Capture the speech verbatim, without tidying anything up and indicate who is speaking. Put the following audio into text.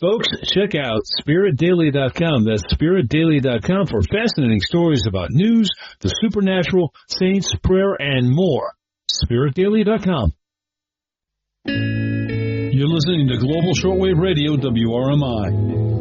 Speaker 1: Folks, check out spirit daily dot com. That's spirit daily dot com for fascinating stories about news, the supernatural, saints, prayer, and more. spirit daily dot com. You're listening to Global Shortwave Radio, W R M I.